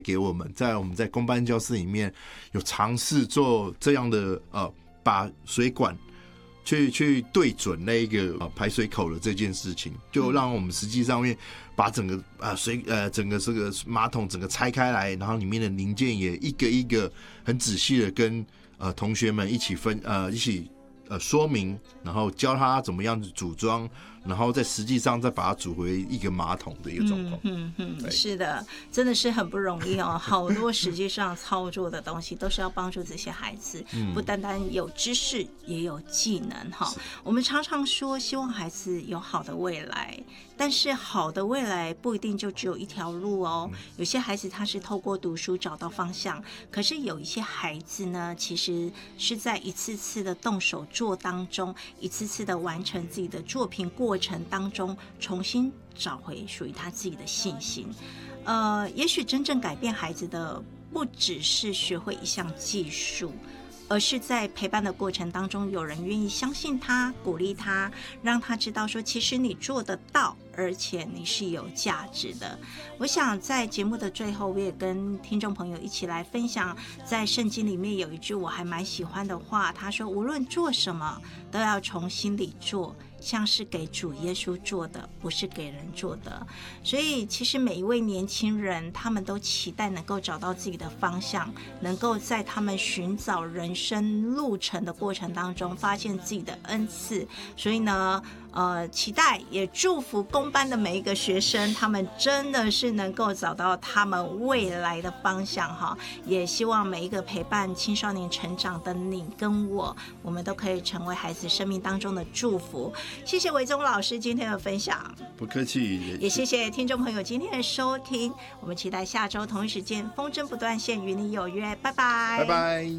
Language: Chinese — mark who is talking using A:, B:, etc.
A: 给我们在公办教室里面有尝试做这样的把水管去对准那一个排水口的这件事情，就让我们实际上面把整个整个这个马桶整个拆开来，然后里面的零件也一个一个很仔细的跟同学们一起说明，然后教他怎么样子组装，然后在实际上再把它组回一个马桶的一个状况。
B: 是的，真的是很不容易哦。好多实际上操作的东西都是要帮助这些孩子，不单单有知识，也有技能哈。我们常常说希望孩子有好的未来，但是好的未来不一定就只有一条路哦。有些孩子他是透过读书找到方向，可是有一些孩子呢，其实是在一次次的动手做当中，一次次的完成自己的作品过程当中，重新找回属于他自己的信心。也许真正改变孩子的不只是学会一项技术，而是在陪伴的过程当中，有人愿意相信他，鼓励他，让他知道说其实你做得到，而且你是有价值的。我想在节目的最后，我也跟听众朋友一起来分享，在圣经里面有一句我还蛮喜欢的话，他说无论做什么都要从心里做，像是给主耶稣做的，不是给人做的。所以其实每一位年轻人，他们都期待能够找到自己的方向，能够在他们寻找人生路程的过程当中发现自己的恩赐。所以呢期待也祝福公班的每一个学生，他们真的是能够找到他们未来的方向哈。也希望每一个陪伴青少年成长的你跟我们都可以成为孩子生命当中的祝福。谢谢伟忠老师今天的分享，
A: 不客气，
B: 也谢谢听众朋友今天的收听。我们期待下周同一时间风筝不断线与你有约，拜拜，
A: 拜拜。